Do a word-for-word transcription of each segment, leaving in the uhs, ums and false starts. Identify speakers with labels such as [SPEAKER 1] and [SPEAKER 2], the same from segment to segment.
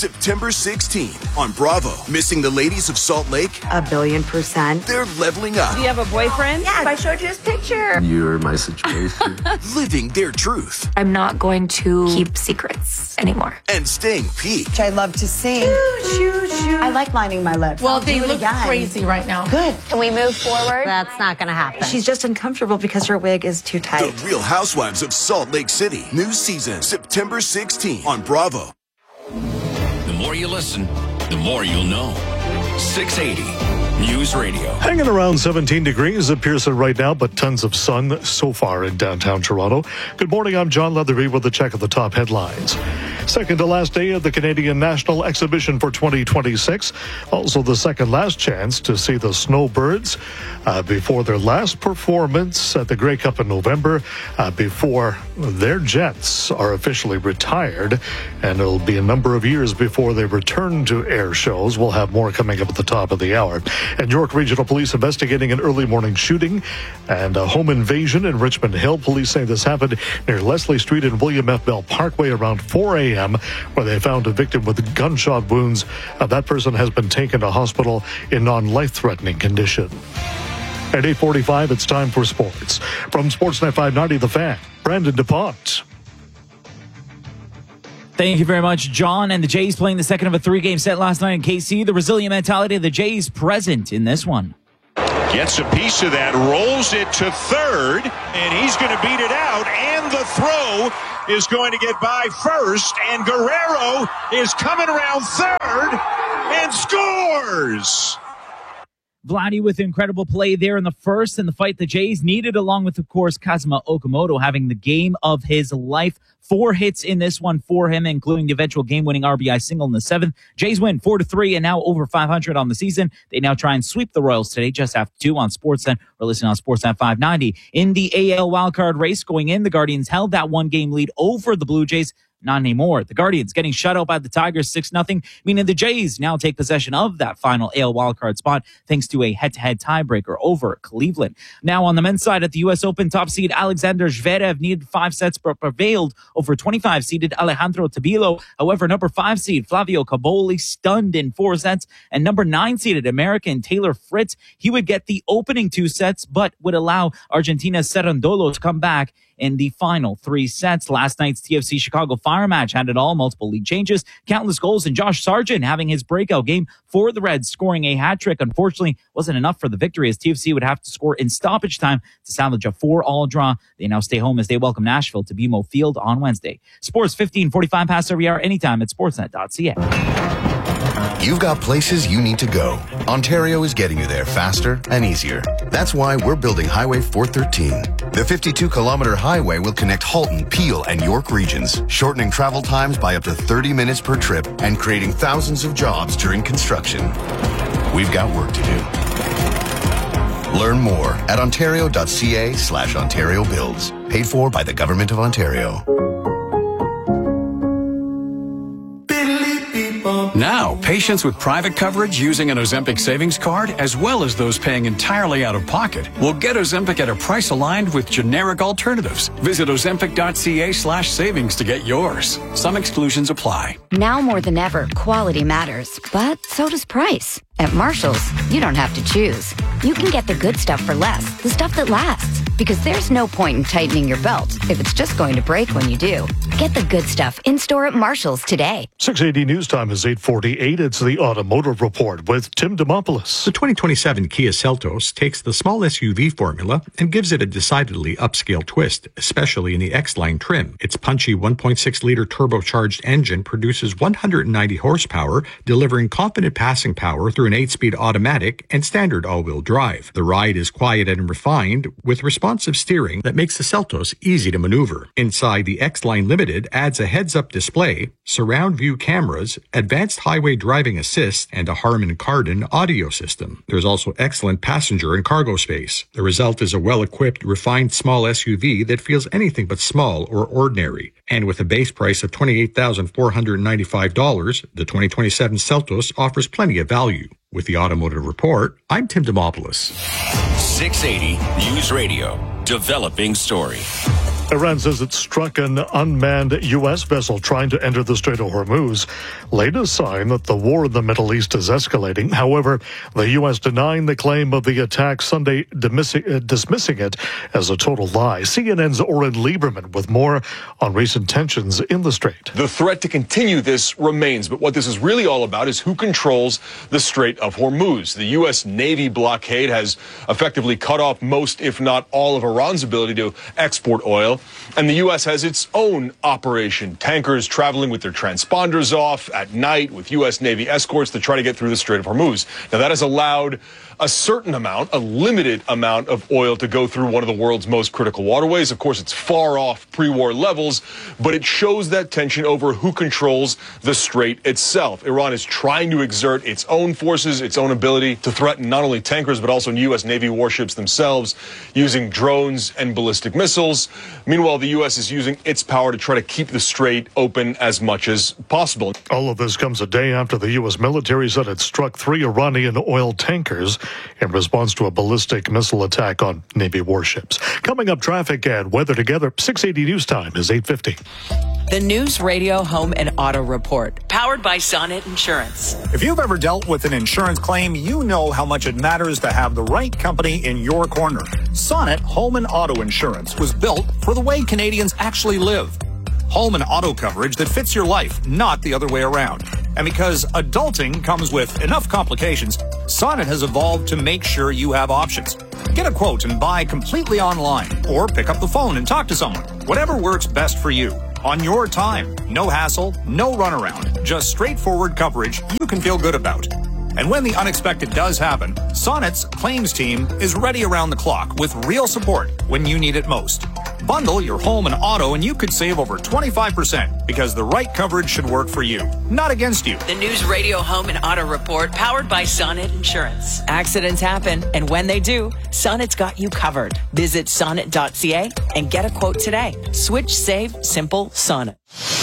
[SPEAKER 1] September sixteenth on Bravo. Missing the ladies of Salt Lake?
[SPEAKER 2] A billion percent.
[SPEAKER 1] They're leveling up.
[SPEAKER 3] Do you have a boyfriend?
[SPEAKER 2] Yes, I showed you his picture.
[SPEAKER 4] You're my situation.
[SPEAKER 1] Living their truth.
[SPEAKER 5] I'm not going to keep secrets anymore.
[SPEAKER 1] And staying peaked.
[SPEAKER 2] I love to sing. Shoo, shoo, shoo. I like lining my lips.
[SPEAKER 3] Well,
[SPEAKER 2] I'll
[SPEAKER 3] they
[SPEAKER 2] do it
[SPEAKER 3] look
[SPEAKER 2] again.
[SPEAKER 3] crazy right now.
[SPEAKER 2] Good.
[SPEAKER 6] Can we move forward?
[SPEAKER 7] That's not going to happen.
[SPEAKER 2] She's just uncomfortable because her wig is too tight.
[SPEAKER 1] The Real Housewives of Salt Lake City. New season, September sixteenth on Bravo.
[SPEAKER 8] The more you listen, the more you'll know. six eighty News Radio.
[SPEAKER 9] Hanging around seventeen degrees at Pearson right now, but tons of sun so far in downtown Toronto. Good morning, I'm John Leatherby with a check of the top headlines. Second to last day of the Canadian National Exhibition for twenty twenty-six. Also the second last chance to see the Snowbirds uh, before their last performance at the Grey Cup in November, uh, before their Jets are officially retired. And it'll be a number of years before they return to air shows. We'll have more coming up at the top of the hour. And York Regional Police investigating an early morning shooting and a home invasion in Richmond Hill. Police say this happened near Leslie Street and William F. Bell Parkway around four a.m. where they found a victim with gunshot wounds. Uh, that person has been taken to hospital in non-life-threatening condition. At eight forty-five, it's time for sports. From Sportsnet five ninety, The Fan, Brandon DuPont.
[SPEAKER 10] Thank you very much, John. And the Jays playing the second of a three-game set last night in K C. The resilient mentality of the Jays present in this one.
[SPEAKER 11] Gets a piece of that, rolls it to third, and he's going to beat it out. And the throw is going to get by first, and Guerrero is coming around third and scores.
[SPEAKER 10] Vladdy with incredible play there in the first, and the fight the Jays needed, along with, of course, Kazuma Okamoto having the game of his life. Four hits in this one for him, including the eventual game-winning R B I single in the seventh. Jays win four to three and now over five hundred on the season. They now try and sweep the Royals today just after two on Sportsnet. We're listening on Sportsnet five ninety. In the A L wildcard race going in, the Guardians held that one-game lead over the Blue Jays. Not anymore. The Guardians getting shut out by the Tigers six nothing, meaning the Jays now take possession of that final A L wildcard spot thanks to a head-to-head tiebreaker over Cleveland. Now on the men's side at the U S Open, top seed Alexander Zverev needed five sets but prevailed over twenty-five seeded Alejandro Tabilo. However, number five seed Flavio Caboli stunned in four sets, and number nine seeded American Taylor Fritz, he would get the opening two sets but would allow Argentina's Cerundolo to come back in the final three sets. Last night's T F C Chicago Fire match had it all, multiple league changes, countless goals, and Josh Sargent having his breakout game for the Reds, scoring a hat trick. Unfortunately, wasn't enough for the victory, as T F C would have to score in stoppage time to salvage a four-all draw. They now stay home as they welcome Nashville to B M O Field on Wednesday. Sports fifteen forty-five past every hour, anytime at sportsnet dot c a.
[SPEAKER 12] You've got places you need to go. Ontario is getting you there faster and easier. That's why we're building Highway four thirteen. The fifty-two kilometer highway will connect Halton, Peel, and York regions, shortening travel times by up to thirty minutes per trip and creating thousands of jobs during construction. We've got work to do. Learn more at ontario.ca slash Ontario Builds. Paid for by the Government of Ontario.
[SPEAKER 13] Now, patients with private coverage using an Ozempic savings card, as well as those paying entirely out of pocket, will get Ozempic at a price aligned with generic alternatives. Visit ozempic.ca slash savings to get yours. Some exclusions apply.
[SPEAKER 14] Now more than ever, quality matters, but so does price. At Marshall's, you don't have to choose. You can get the good stuff for less, the stuff that lasts. Because there's no point in tightening your belt if it's just going to break when you do. Get the good stuff in-store at Marshall's today.
[SPEAKER 9] six eighty News Time is eight forty-eight. It's the Automotive Report with Tim Demopoulos.
[SPEAKER 15] The twenty twenty-seven Kia Seltos takes the small S U V formula and gives it a decidedly upscale twist, especially in the X-Line trim. Its punchy one point six liter turbocharged engine produces one hundred ninety horsepower, delivering confident passing power through an eight-speed automatic and standard all-wheel drive. The ride is quiet and refined, with responsive steering that makes the Seltos easy to maneuver. Inside, the X-Line Limited adds a heads-up display, surround view cameras, advanced highway driving assist, and a Harman Kardon audio system. There's also excellent passenger and cargo space. The result is a well-equipped, refined small S U V that feels anything but small or ordinary. And with a base price of twenty-eight thousand four hundred ninety-five dollars, the twenty twenty-seven Seltos offers plenty of value. With the Automotive Report, I'm Tim Demopoulos.
[SPEAKER 8] six eighty News Radio, developing story.
[SPEAKER 9] Iran says it struck an unmanned U S vessel trying to enter the Strait of Hormuz. Latest sign that the war in the Middle East is escalating. However, the U S denying the claim of the attack Sunday, dismissing it as a total lie. C N N's Oren Lieberman with more on recent tensions in the Strait.
[SPEAKER 3] The threat to continue this remains, but what this is really all about is who controls the Strait of Hormuz. The U S Navy blockade has effectively cut off most, if not all, of Iran's ability to export oil. And the U S has its own operation. Tankers traveling with their transponders off at night with U S Navy escorts to try to get through the Strait of Hormuz. Now, that has allowed a certain amount, a limited amount of oil to go through one of the world's most critical waterways. Of course, it's far off pre-war levels, but it shows that tension over who controls the strait itself. Iran is trying to exert its own forces, its own ability to threaten not only tankers, but also U S Navy warships themselves using drones and ballistic missiles. Meanwhile, the U S is using its power to try to keep the strait open as much as possible.
[SPEAKER 9] All of this comes a day after the U S military said it struck three Iranian oil tankers in response to a ballistic missile attack on Navy warships. Coming up, traffic and weather together. six eighty News Time is eight fifty.
[SPEAKER 4] The News Radio Home and Auto Report, powered by Sonnet Insurance.
[SPEAKER 6] If you've ever dealt with an insurance claim, you know how much it matters to have the right company in your corner. Sonnet Home and Auto Insurance was built for the way Canadians actually live. Home and auto coverage that fits your life, not the other way around. And because adulting comes with enough complications, Sonnet has evolved to make sure you have options. Get a quote and buy completely online, or pick up the phone and talk to someone. Whatever works best for you. On your time. No hassle, no runaround. Just straightforward coverage you can feel good about. And when the unexpected does happen, Sonnet's claims team is ready around the clock with real support when you need it most. Bundle your home and auto and you could save over twenty-five percent because the right coverage should work for you, not against you.
[SPEAKER 4] The News Radio Home and Auto Report, powered by Sonnet Insurance. Accidents happen, and when they do, Sonnet's got you covered. Visit sonnet dot c a and get a quote today. Switch, save, simple, Sonnet.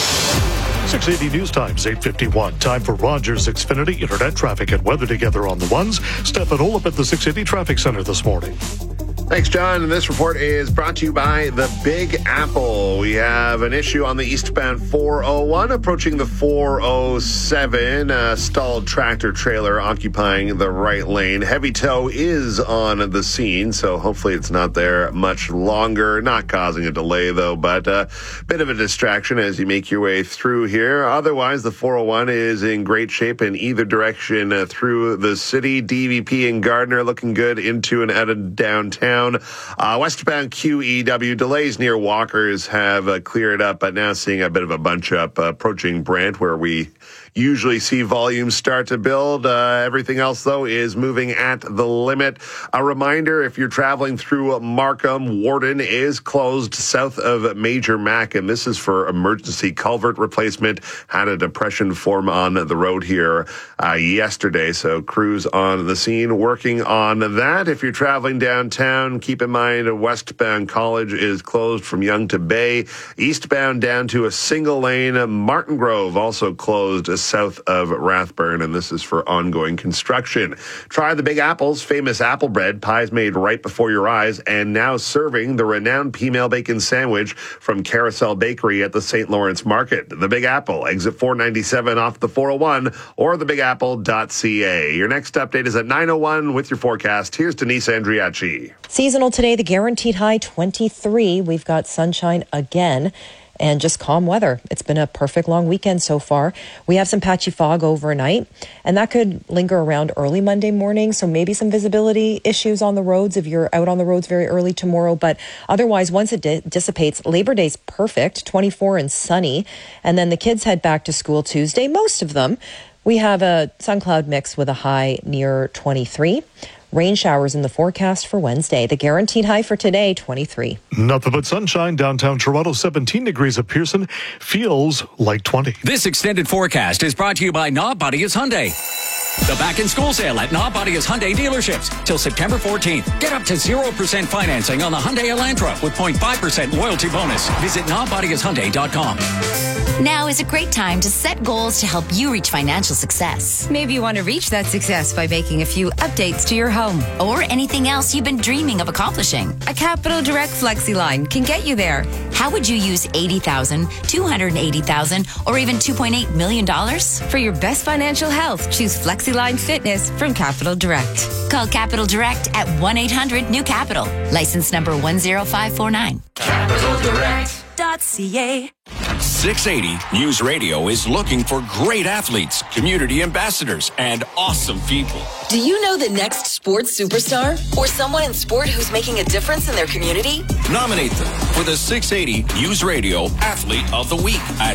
[SPEAKER 9] six eighty News Times, eight fifty-one. Time for Rogers Xfinity Internet traffic and weather together on the ones. Stefan Olip at the six eighty Traffic Center this morning.
[SPEAKER 7] Thanks, John. And this report is brought to you by the Big Apple. We have an issue on the eastbound four oh one approaching the four oh seven. A stalled tractor trailer occupying the right lane. Heavy tow is on the scene, so hopefully it's not there much longer. Not causing a delay, though, but a bit of a distraction as you make your way through here. Otherwise, the four oh one is in great shape in either direction uh, through the city. D V P and Gardner looking good into and out of downtown. Uh, westbound Q E W delays near Walkers have uh, cleared up, but now seeing a bit of a bunch up uh, approaching Brant, where we usually see volumes start to build. Uh, everything else, though, is moving at the limit. A reminder, if you're traveling through Markham, Warden is closed south of Major Mac, and this is for emergency culvert replacement. Had a depression form on the road here uh, yesterday, so crews on the scene working on that. If you're traveling downtown, keep in mind westbound College is closed from Yonge to Bay. Eastbound down to a single lane. Martin Grove also closed south of Rathburn, and this is for ongoing construction. Try the Big Apple's famous apple bread, pies made right before your eyes, and now serving the renowned P-Mail Bacon Sandwich from Carousel Bakery at the Saint Lawrence Market. The Big Apple, exit four ninety-seven off the four oh one, or the big apple dot c a. Your next update is at nine oh one with your forecast. Here's Denise Andriachi.
[SPEAKER 16] Seasonal today, the guaranteed high twenty-three. We've got sunshine again. And just calm weather. It's been a perfect long weekend so far. We have some patchy fog overnight, and that could linger around early Monday morning. So maybe some visibility issues on the roads if you're out on the roads very early tomorrow. But otherwise, once it di- dissipates, Labor Day's perfect, twenty-four and sunny. And then the kids head back to school Tuesday, most of them. We have a sun cloud mix with a high near twenty-three. Rain showers in the forecast for Wednesday. The guaranteed high for today, twenty-three.
[SPEAKER 9] Nothing but sunshine. Downtown Toronto, seventeen degrees at Pearson. Feels like twenty.
[SPEAKER 17] This extended forecast is brought to you by Knob Buddy is Hyundai.
[SPEAKER 13] The back-in-school sale at Nabadia's Hyundai dealerships till September fourteenth. Get up to zero percent financing on the Hyundai Elantra with zero point five percent loyalty bonus. Visit nabadias hyundai dot com.
[SPEAKER 17] Now is a great time to set goals to help you reach financial success. Maybe you want to reach that success by making a few updates to your home or anything else you've been dreaming of accomplishing. A Capital Direct FlexiLine can get you there. How would you use eighty thousand dollars, two hundred eighty thousand dollars, or even two point eight million dollars? For your best financial health, choose FlexiLine Fitness from Capital Direct. Call Capital Direct at one eight hundred new capital. License number one zero five four nine.
[SPEAKER 8] Capital Direct.
[SPEAKER 17] .ca.
[SPEAKER 8] six eighty News Radio is looking for great athletes, community ambassadors, and awesome people.
[SPEAKER 4] Do you know the next sports superstar? Or someone in sport who's making a difference in their community?
[SPEAKER 8] Nominate them for the six eighty News Radio Athlete of the Week at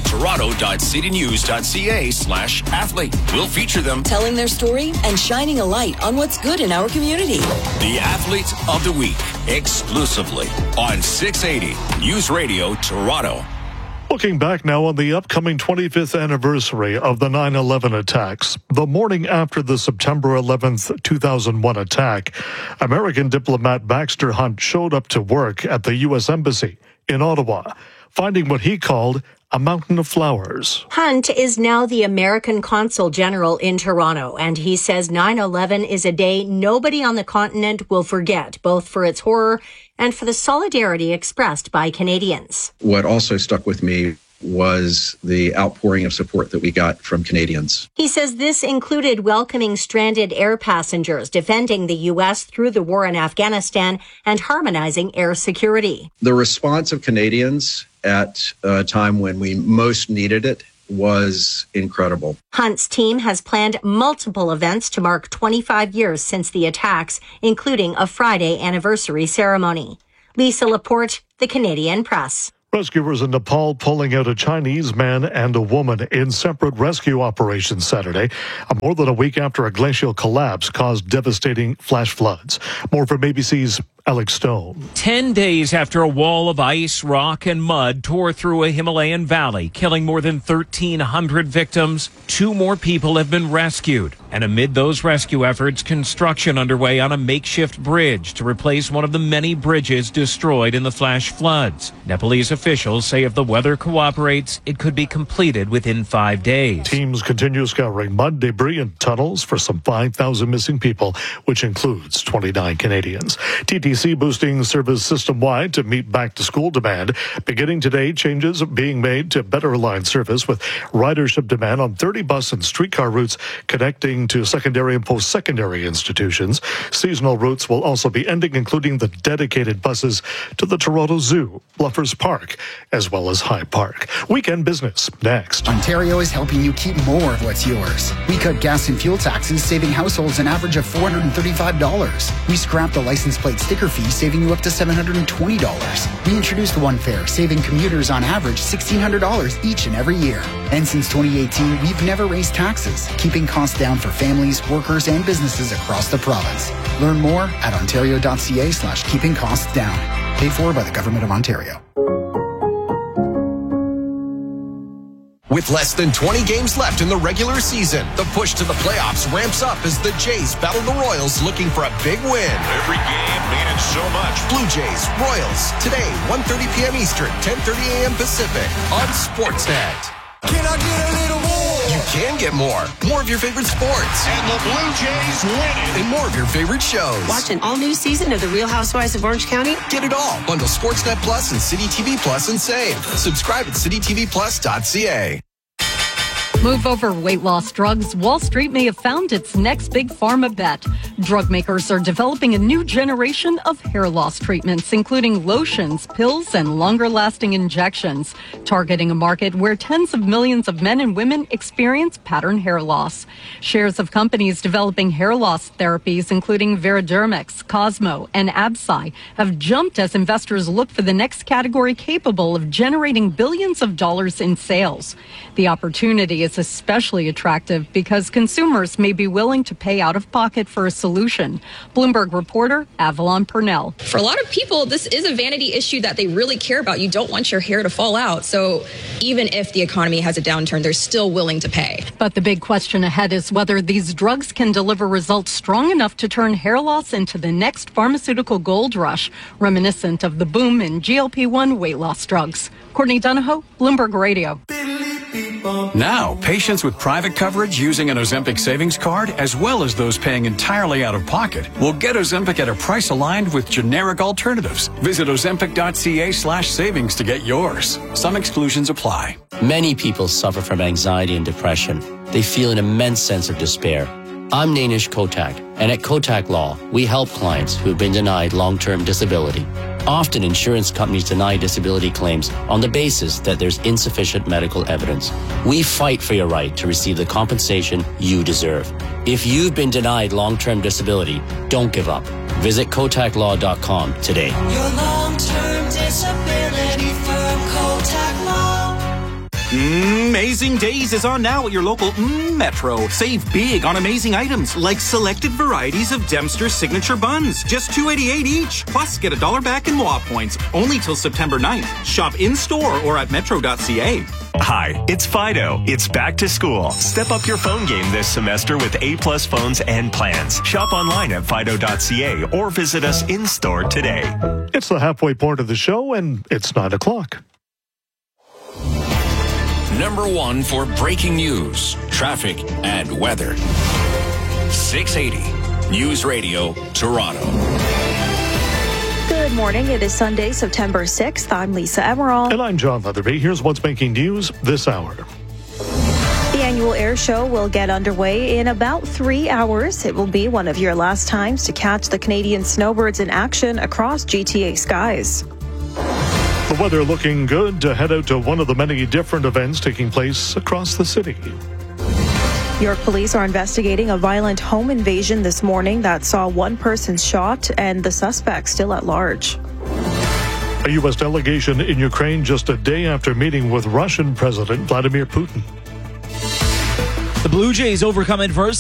[SPEAKER 8] toronto.citynews.ca slash athlete. We'll feature them
[SPEAKER 4] telling their story and shining a light on what's good in our community.
[SPEAKER 8] The Athlete of the Week, exclusively on six eighty News Radio Toronto.
[SPEAKER 9] Looking back now on the upcoming twenty-fifth anniversary of the nine eleven attacks, the morning after the September eleventh, two thousand one attack, American diplomat Baxter Hunt showed up to work at the U S Embassy in Ottawa, finding what he called a mountain of flowers.
[SPEAKER 18] Hunt is now the American Consul General in Toronto, and he says nine eleven is a day nobody on the continent will forget, both for its horror and for the solidarity expressed by Canadians.
[SPEAKER 19] What also stuck with me was the outpouring of support that we got from Canadians.
[SPEAKER 18] He says this included welcoming stranded air passengers, defending the U S through the war in Afghanistan, and harmonizing air security.
[SPEAKER 19] The response of Canadians at a time when we most needed it was incredible.
[SPEAKER 18] Hunt's team has planned multiple events to mark twenty-five years since the attacks, including a Friday anniversary ceremony. Lisa Laporte, The Canadian Press.
[SPEAKER 9] Rescuers in Nepal pulling out a Chinese man and a woman in separate rescue operations Saturday, more than a week after a glacial collapse caused devastating flash floods. More from A B C's Alex Stone.
[SPEAKER 20] Ten days after a wall of ice, rock, and mud tore through a Himalayan valley, killing more than thirteen hundred victims, two more people have been rescued. And amid those rescue efforts, construction underway on a makeshift bridge to replace one of the many bridges destroyed in the flash floods. Nepalese officials say if the weather cooperates, it could be completed within five days.
[SPEAKER 9] Teams continue scouring mud, debris, and tunnels for some five thousand missing people, which includes twenty-nine Canadians. T T C boosting service system-wide to meet back-to-school demand. Beginning today, changes being made to better align service with ridership demand on thirty bus and streetcar routes connecting to secondary and post-secondary institutions. Seasonal routes will also be ending, including the dedicated buses to the Toronto Zoo, Bluffers Park, as well as High Park. Weekend business next.
[SPEAKER 21] Ontario is helping you keep more of what's yours. We cut gas and fuel taxes, saving households an average of four hundred thirty-five dollars. We scrapped the license plate sticker fee, saving you up to seven hundred twenty dollars. We introduced One Fare, saving commuters on average sixteen hundred dollars each and every year. And since twenty eighteen, we've never raised taxes, keeping costs down for families, workers, and businesses across the province. Learn more at ontario.ca slash keeping costs down. Paid for by the Government of Ontario.
[SPEAKER 22] With less than twenty games left in the regular season, the push to the playoffs ramps up as the Jays battle the Royals looking for a big win.
[SPEAKER 11] Every game meaning so much.
[SPEAKER 22] Blue Jays, Royals, today, one thirty p.m. Eastern, ten thirty a.m. Pacific on Sportsnet.
[SPEAKER 23] Can I get a little more?
[SPEAKER 22] You can get more. More of your favorite sports.
[SPEAKER 11] And the Blue Jays win it.
[SPEAKER 22] And more of your favorite shows.
[SPEAKER 24] Watch an all-new season of The Real Housewives of Orange County?
[SPEAKER 22] Get it all. Bundle Sportsnet Plus and City T V Plus and save. Subscribe at city t v plus dot c a.
[SPEAKER 25] Move over weight loss drugs. Wall Street may have found its next big pharma bet. Drug makers are developing a new generation of hair loss treatments, including lotions, pills, and longer-lasting injections, targeting a market where tens of millions of men and women experience pattern hair loss. Shares of companies developing hair loss therapies, including Veridermix, Cosmo, and Absci, have jumped as investors look for the next category capable of generating billions of dollars in sales. The opportunity is is especially attractive because consumers may be willing to pay out of pocket for a solution. Bloomberg reporter Avalon Purnell.
[SPEAKER 1] For a lot of people, this is a vanity issue that they really care about. You don't want your hair to fall out. So even if the economy has a downturn, they're still willing to pay.
[SPEAKER 25] But the big question ahead is whether these drugs can deliver results strong enough to turn hair loss into the next pharmaceutical gold rush, reminiscent of the boom in G L P one weight loss drugs. Courtney Donahoe, Bloomberg Radio.
[SPEAKER 13] Now, patients with private coverage using an Ozempic savings card, as well as those paying entirely out of pocket, will get Ozempic at a price aligned with generic alternatives. Visit ozempic.ca slash savings to get yours. Some exclusions apply.
[SPEAKER 2] Many people suffer from anxiety and depression. They feel an immense sense of despair. I'm Nainish Kotak, and at Kotak Law, we help clients who have been denied long-term disability. Often, insurance companies deny disability claims on the basis that there's insufficient medical evidence. We fight for your right to receive the compensation you deserve. If you've been denied long-term disability, don't give up. Visit kotak law dot com today.
[SPEAKER 23] Your long-term disability firm, Kotak Law.
[SPEAKER 5] Amazing Days is on now at your local mm, Metro. Save big on amazing items like selected varieties of Dempster signature buns. Just two eighty-eight each. Plus, get a dollar back in M W A points. Only till September ninth. Shop in-store or at metro dot c a.
[SPEAKER 10] Hi, it's Fido. It's back to school. Step up your phone game this semester with A-plus phones and plans. Shop online at fido dot c a or visit us in-store today.
[SPEAKER 9] It's the halfway point of the show, and it's nine o'clock.
[SPEAKER 8] Number one for breaking news, traffic, and weather. six eighty News Radio, Toronto.
[SPEAKER 12] Good morning. It is Sunday, September sixth. I'm Lisa Emerald.
[SPEAKER 9] And I'm John Leatherby. Here's what's making news this hour.
[SPEAKER 12] The annual air show will get underway in about three hours. It will be one of your last times to catch the Canadian snowbirds in action across G T A skies.
[SPEAKER 9] The weather looking good to head out to one of the many different events taking place across the city.
[SPEAKER 12] York police are investigating a violent home invasion this morning that saw one person shot and the suspect still at large.
[SPEAKER 9] A U S delegation in Ukraine just a day after meeting with Russian President Vladimir Putin.
[SPEAKER 26] The Blue Jays overcome adversity.